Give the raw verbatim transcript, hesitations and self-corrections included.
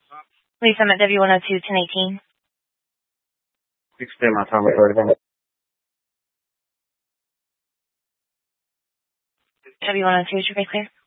Please, I'm at W one oh two, ten eighteen. Extend my time with thirty minutes. W one oh two, is your face clear?